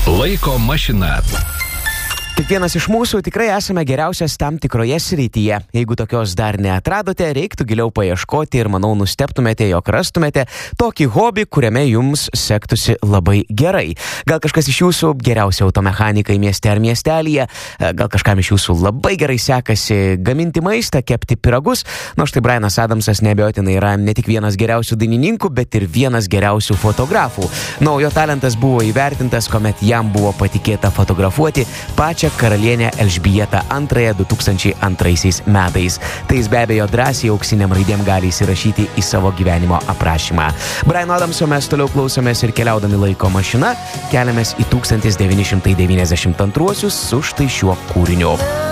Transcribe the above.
Laiko mašina. Kiekvienas iš mūsų tikrai esame geriausias tam tikroje srityje. Jeigu tokios dar neatradote, reiktų giliau paieškoti ir manau nustebtumėte, jog rastumėte tokį hobį, kuriame jums sektųsi labai gerai. Gal kažkas iš jūsų geriausi automechanikai mieste ar miestelyje, gal kažkam iš jūsų labai gerai sekasi gaminti maistą, kepti pyragus. Štai Bryanas Adamsas neabejotinai yra ne tik vienas geriausių dainininkų, bet ir vienas geriausių fotografų. Jo talentas buvo įvertintas, kuomet jam buvo patikėta fotografuoti pačią karalienę Elžbietą II 2002 metais. Tai jis be abejo drąsiai auksiniam raidėm gali įsirašyti į savo gyvenimo aprašymą. Bryano Adamso mes toliau klausomės ir keliaudami laiko mašina keliamės į 1992 su štai šiuo kūriniu.